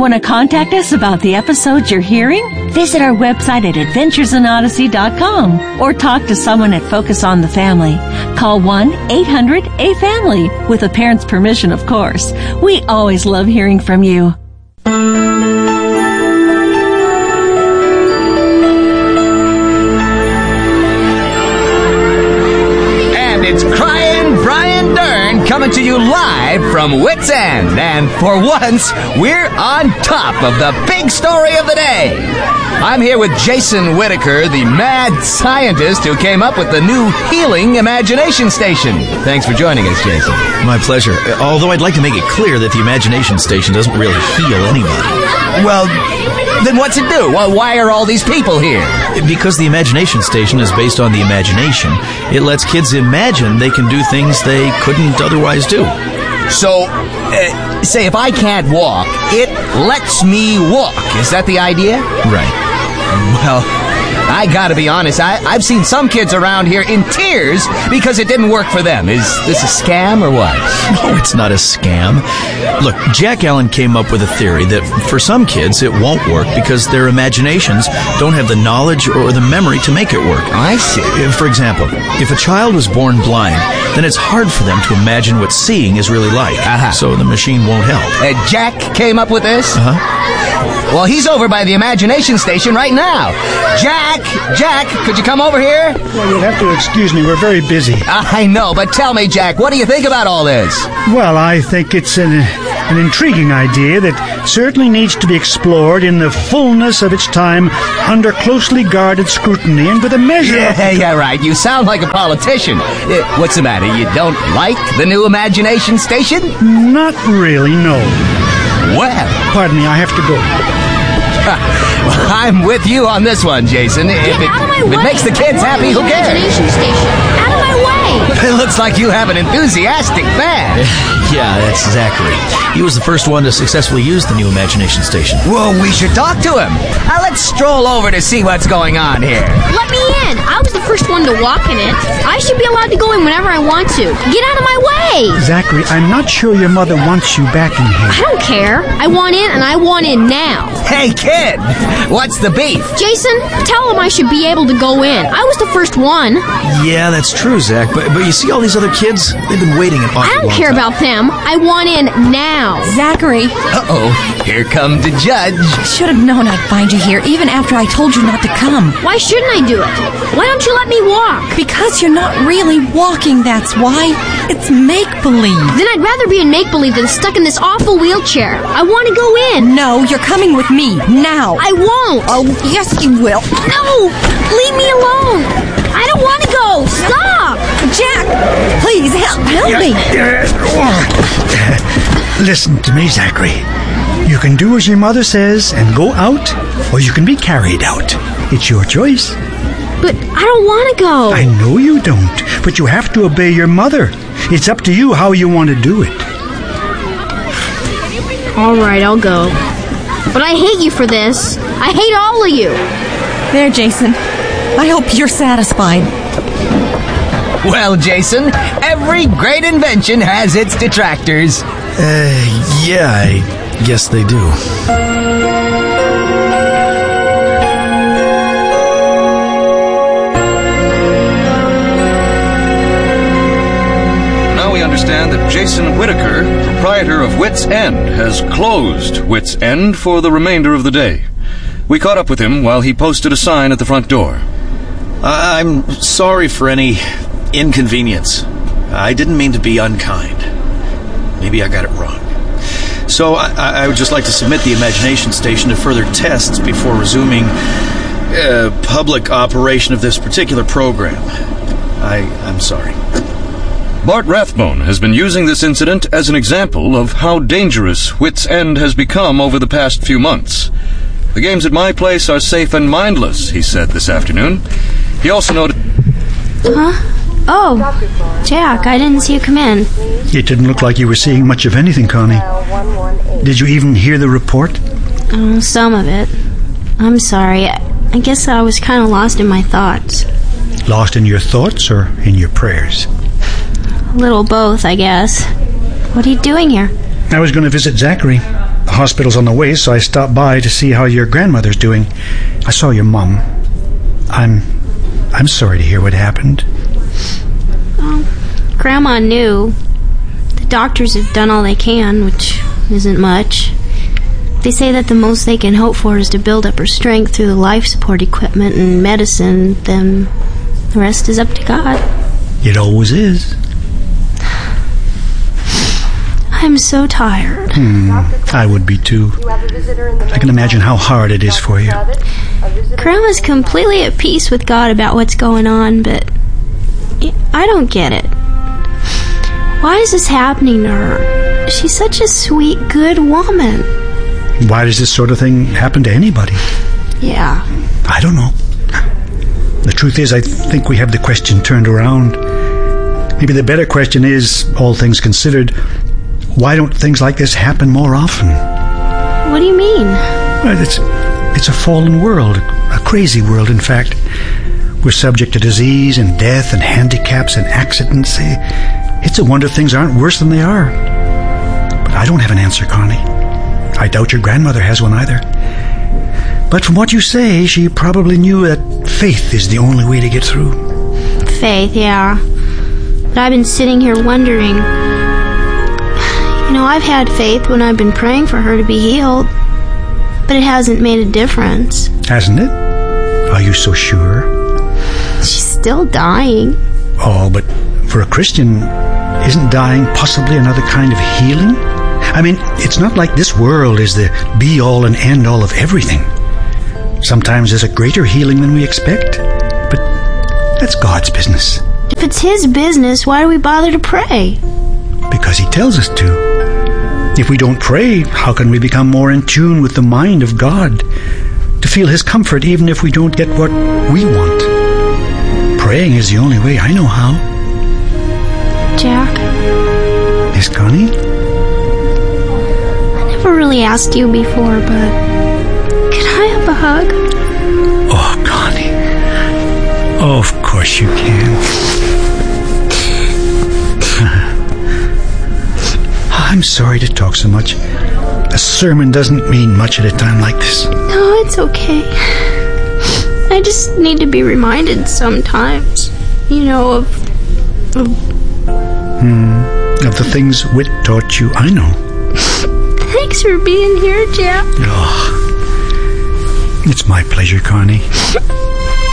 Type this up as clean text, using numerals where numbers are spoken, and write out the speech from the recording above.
Want to contact us about the episodes you're hearing? Visit our website at adventuresinodyssey.com or talk to someone at Focus on the Family. Call 1-800-A-FAMILY with a parent's permission, of course. We always love hearing from you. It's Crying Brian Dern coming to you live from Wits End. And for once, we're on top of the big story of the day. I'm here with Jason Whitaker, the mad scientist who came up with the new healing imagination station. Thanks for joining us, Jason. My pleasure. Although I'd like to make it clear that the imagination station doesn't really heal anybody. Well, then what's it do? Well, why are all these people here? Because the imagination station is based on the imagination. It lets kids imagine they can do things they couldn't otherwise do. So, say if I can't walk, it lets me walk. Is that the idea? Right. Well, I gotta be honest, I've seen some kids around here in tears because it didn't work for them. Is this a scam or what? No, it's not a scam. Look, Jack Allen came up with a theory that for some kids it won't work because their imaginations don't have the knowledge or the memory to make it work. I see. For example, if a child was born blind, then it's hard for them to imagine what seeing is really like. So the machine won't help. Jack came up with this? Well, he's over by the imagination station right now. Jack, could you come over here? Well, you'll have to excuse me. We're very busy. I know, but tell me, Jack, what do you think about all this? Well, I think it's an intriguing idea that certainly needs to be explored in the fullness of its time under closely guarded scrutiny and with a measure of... Yeah, right. You sound like a politician. What's the matter? You don't like the new imagination station? Not really, no. Well... Pardon me, I have to go. I'm with you on this one, Jason. If it makes the kids happy, who cares? Imagination station. Out of my way! It looks like you have an enthusiastic fan. Yeah, that's Zachary. He was the first one to successfully use the new imagination station. Well, we should talk to him. Now, let's stroll over to see what's going on here. Let me in. I was the first one to walk in it. I should be allowed to go in whenever I want to. Get out of my way! Zachary, I'm not sure your mother wants you back in here. I don't care. I want in, and I want in now. Hey, kid! What's the beef? Jason, tell him I should be able to go in. I was the first one. Yeah, that's true, Zach. But you see all these other kids? They've been waiting an awful long time. I don't care about them. I want in now. Zachary. Uh-oh. Here comes the judge. I should have known I'd find you here, even after I told you not to come. Why shouldn't I do it? Why don't you let me walk? Because you're not really walking, that's why. It's make-believe. Then I'd rather be in make-believe than stuck in this awful wheelchair. I want to go in. No, you're coming with me, now. I won't. Oh, yes, you will. No! Leave me alone! I don't want to go! Stop! Jack, please, help me. Listen to me, Zachary. You can do as your mother says and go out, or you can be carried out. It's your choice. But I don't want to go. I know you don't, but you have to obey your mother. It's up to you how you want to do it. All right, I'll go. But I hate you for this. I hate all of you. There, Jason. I hope you're satisfied. Well, Jason, every great invention has its detractors. Yeah, I guess they do. Now we understand that Jason Whitaker, proprietor of Wits End, has closed Wits End for the remainder of the day. We caught up with him while he posted a sign at the front door. I'm sorry for any inconvenience. I didn't mean to be unkind. Maybe I got it wrong. So I would just like to submit the imagination station to further tests before resuming public operation of this particular program. I'm sorry. Bart Rathbone has been using this incident as an example of how dangerous Wits End has become over the past few months. The games at my place are safe and mindless, he said this afternoon. He also noted... Huh? Oh, Jack, I didn't see you come in. It didn't look like you were seeing much of anything, Connie. Did you even hear the report? Some of it. I'm sorry. I guess I was kind of lost in my thoughts. Lost in your thoughts or in your prayers? A little both, I guess. What are you doing here? I was going to visit Zachary. The hospital's on the way, so I stopped by to see how your grandmother's doing. I saw your mom. I'm sorry to hear what happened. Well, Grandma knew. The doctors have done all they can, which isn't much. They say that the most they can hope for is to build up her strength through the life support equipment and medicine. Then the rest is up to God. It always is. I'm so tired. I would be too. I can imagine how hard it is for you. Grandma's completely at peace with God about what's going on, but I don't get it. Why is this happening to her? She's such a sweet, good woman. Why does this sort of thing happen to anybody? Yeah. I don't know. The truth is, I think we have the question turned around. Maybe the better question is, all things considered, why don't things like this happen more often? What do you mean? Well, it's a fallen world, a crazy world, in fact. We're subject to disease and death and handicaps and accidents. It's a wonder things aren't worse than they are. But I don't have an answer, Connie. I doubt your grandmother has one either. But from what you say, she probably knew that faith is the only way to get through. Faith, yeah. But I've been sitting here wondering. I've had faith when I've been praying for her to be healed, but it hasn't made a difference. Hasn't it? Are you so sure? She's still dying. Oh, but for a Christian, isn't dying possibly another kind of healing? I mean, it's not like this world is the be-all and end-all of everything. Sometimes there's a greater healing than we expect, but that's God's business. If it's His business, why do we bother to pray? Because He tells us to. If we don't pray, how can we become more in tune with the mind of God? To feel His comfort even if we don't get what we want. Praying is the only way I know how. Jack? Yes, Connie? I never really asked you before, but can I have a hug? Oh, Connie. Oh, of course you can. I'm sorry to talk so much. A sermon doesn't mean much at a time like this. No, it's okay. I just need to be reminded sometimes, of the things Whit taught you, I know. Thanks for being here, Jack. Oh, it's my pleasure, Connie.